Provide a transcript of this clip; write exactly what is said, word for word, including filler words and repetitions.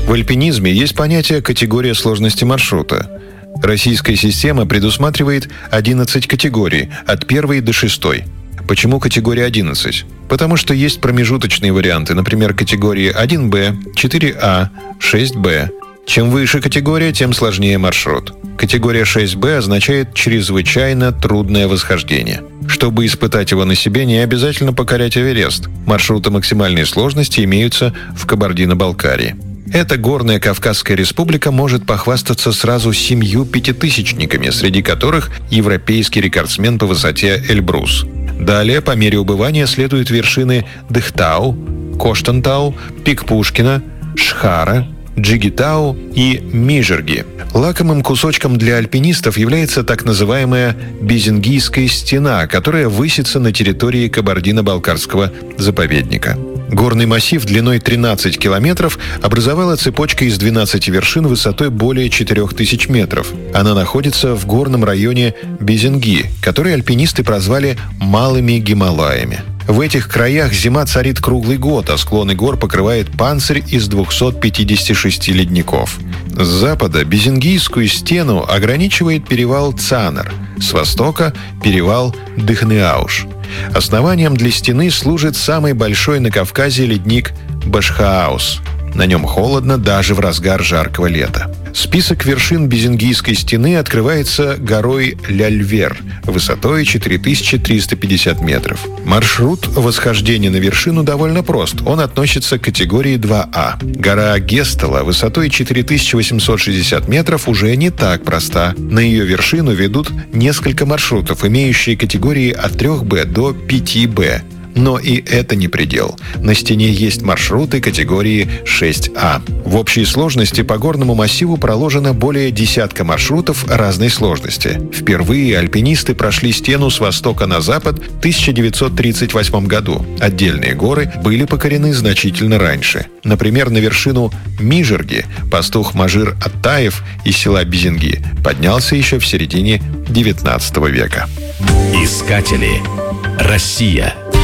В альпинизме есть понятие «категория сложности маршрута». Российская система предусматривает одиннадцать категорий, от первой до шестой. Почему категория одиннадцать? Потому что есть промежуточные варианты, например, категории один бэ, четыре а, шесть бэ. Чем выше категория, тем сложнее маршрут. Категория шесть бэ означает «чрезвычайно трудное восхождение». Чтобы испытать его на себе, не обязательно покорять Эверест. Маршруты максимальной сложности имеются в Кабардино-Балкарии. Эта горная Кавказская республика может похвастаться сразу семью пятитысячниками, среди которых европейский рекордсмен по высоте Эльбрус. Далее, по мере убывания, следуют вершины Дыхтау, Коштантау, Пик Пушкина, Шхара, Джигитау и Мижерги. Лакомым кусочком для альпинистов является так называемая Безингийская стена, которая высится на территории Кабардино-Балкарского заповедника. Горный массив длиной тринадцать километров образовала цепочка из двенадцати вершин высотой более четырёх тысяч метров. Она находится в горном районе Безинги, который альпинисты прозвали «малыми Гималаями». В этих краях зима царит круглый год, а склоны гор покрывает панцирь из двухсот пятидесяти шести ледников. С запада Безингийскую стену ограничивает перевал Цанар, с востока – перевал Дыхныауш. Основанием для стены служит самый большой на Кавказе ледник Башхааус. На нем холодно даже в разгар жаркого лета. Список вершин Безингийской стены открывается горой Ляльвер высотой четыре тысячи триста пятьдесят метров. Маршрут восхождения на вершину довольно прост. Он относится к категории два а. Гора Гестела высотой четыре тысячи восемьсот шестьдесят метров уже не так проста. На ее вершину ведут несколько маршрутов, имеющие категории от трех бэ до пяти бэ. Но и это не предел. На стене есть маршруты категории шесть а. В общей сложности по горному массиву проложено более десятка маршрутов разной сложности. Впервые альпинисты прошли стену с востока на запад в тысяча девятьсот тридцать восьмом году. Отдельные горы были покорены значительно раньше. Например, на вершину Мижерги пастух Мажир Аттаев из села Безинги поднялся еще в середине девятнадцатого века. Искатели. Россия.